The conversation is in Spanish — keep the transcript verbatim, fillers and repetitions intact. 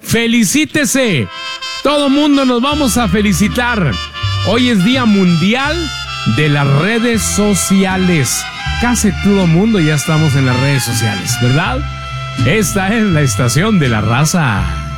felicítese. Todo mundo nos vamos a felicitar. Hoy es Día Mundial de las Redes Sociales. Casi todo mundo ya estamos en las redes sociales, ¿verdad? Esta es la estación de la raza.